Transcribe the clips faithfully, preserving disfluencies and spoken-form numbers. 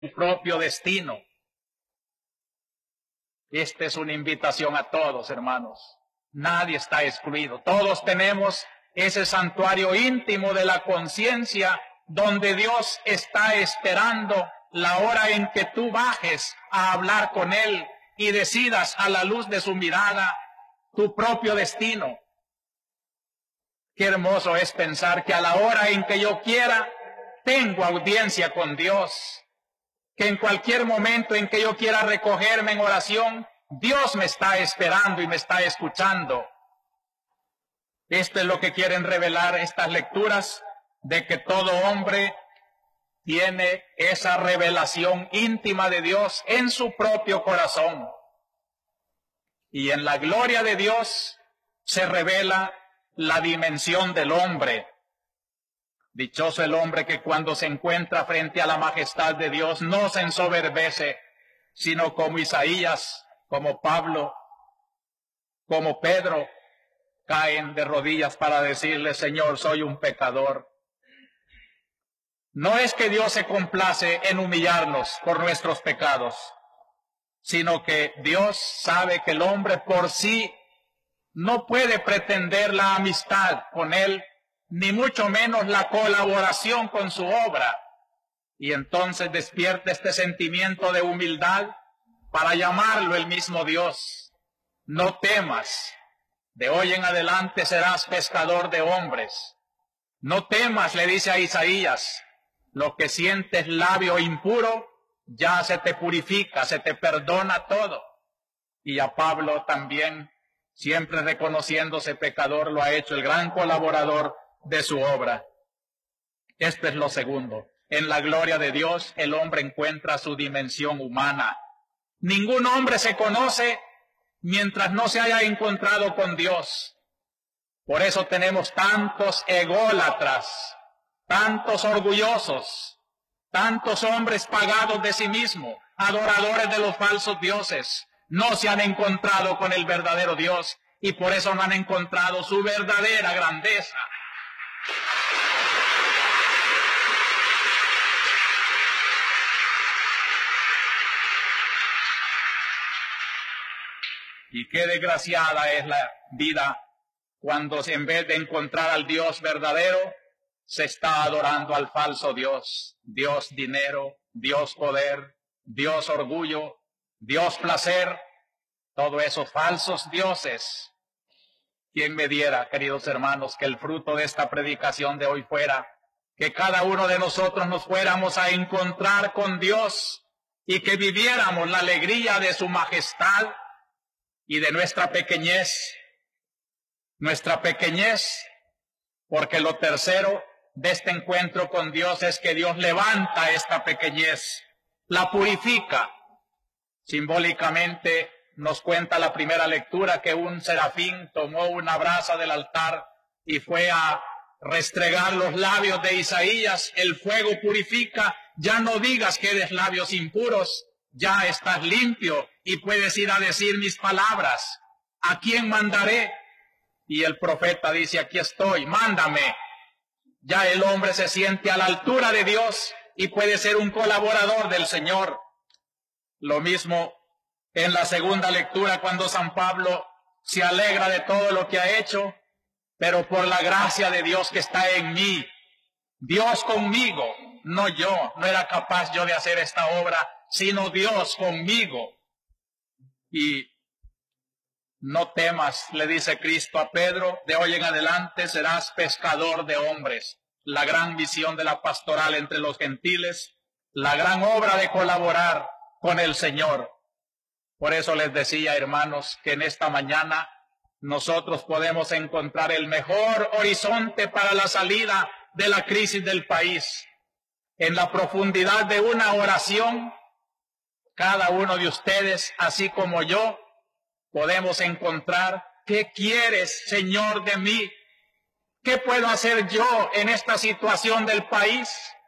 propio destino. Esta es una invitación a todos, hermanos. Nadie está excluido. Todos tenemos ese santuario íntimo de la conciencia donde Dios está esperando la hora en que tú bajes a hablar con Él y decidas a la luz de su mirada tu propio destino. Qué hermoso es pensar que a la hora en que yo quiera, tengo audiencia con Dios. Que en cualquier momento en que yo quiera recogerme en oración, Dios me está esperando y me está escuchando. Esto es lo que quieren revelar estas lecturas, de que todo hombre tiene esa revelación íntima de Dios en su propio corazón. Y en la gloria de Dios se revela la dimensión del hombre. Dichoso el hombre que cuando se encuentra frente a la majestad de Dios no se ensoberbece, sino como Isaías, como Pablo, como Pedro, caen de rodillas para decirle: Señor, soy un pecador. No es que Dios se complace en humillarnos por nuestros pecados, sino que Dios sabe que el hombre por sí no puede pretender la amistad con Él, ni mucho menos la colaboración con su obra. Y entonces despierta este sentimiento de humildad para llamarlo el mismo Dios. No temas, de hoy en adelante serás pescador de hombres. No temas, le dice a Isaías, lo que sientes labio impuro, ya se te purifica, se te perdona todo. Y a Pablo también, siempre reconociéndose pecador, lo ha hecho el gran colaborador de su obra. Esto es lo segundo. En la gloria de Dios, el hombre encuentra su dimensión humana. Ningún hombre se conoce mientras no se haya encontrado con Dios. Por eso tenemos tantos ególatras, tantos orgullosos, tantos hombres pagados de sí mismos, adoradores de los falsos dioses. No se han encontrado con el verdadero Dios y por eso no han encontrado su verdadera grandeza. Y qué desgraciada es la vida cuando en vez de encontrar al Dios verdadero, se está adorando al falso Dios. Dios dinero, Dios poder, Dios orgullo, Dios placer, todos esos falsos dioses. ¿Quién me diera, queridos hermanos, que el fruto de esta predicación de hoy fuera que cada uno de nosotros nos fuéramos a encontrar con Dios y que viviéramos la alegría de su majestad y de nuestra pequeñez, nuestra pequeñez, porque lo tercero de este encuentro con Dios es que Dios levanta esta pequeñez, la purifica. Simbólicamente nos cuenta la primera lectura que un serafín tomó una brasa del altar y fue a restregar los labios de Isaías. El fuego purifica, ya no digas que eres labios impuros, ya estás limpio y puedes ir a decir mis palabras. ¿A quién mandaré? Y el profeta dice: aquí estoy, mándame. Ya el hombre se siente a la altura de Dios y puede ser un colaborador del Señor. Lo mismo en la segunda lectura, cuando San Pablo se alegra de todo lo que ha hecho, pero por la gracia de Dios que está en mí, Dios conmigo, no yo, no era capaz yo de hacer esta obra, sino Dios conmigo. Y no temas, le dice Cristo a Pedro, de hoy en adelante serás pescador de hombres. La gran misión de la pastoral entre los gentiles, la gran obra de colaborar con el Señor. Por eso les decía, hermanos, que en esta mañana nosotros podemos encontrar el mejor horizonte para la salida de la crisis del país. En la profundidad de una oración, cada uno de ustedes, así como yo, podemos encontrar: ¿qué quieres, Señor, de mí? ¿Qué puedo hacer yo en esta situación del país?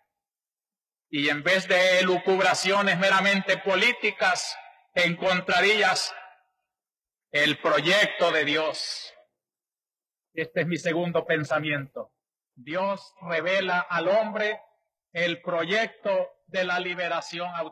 Y en vez de elucubraciones meramente políticas, encontrarías el proyecto de Dios. Este es mi segundo pensamiento. Dios revela al hombre el proyecto de la liberación